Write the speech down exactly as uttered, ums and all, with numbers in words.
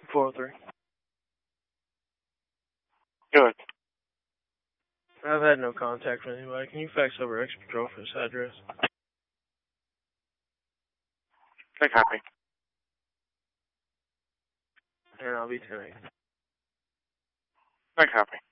four oh three. Good. I've had no contact with anybody. Can you fax over extra patrol for this address? I copy. And I'll be ten eight. I copy.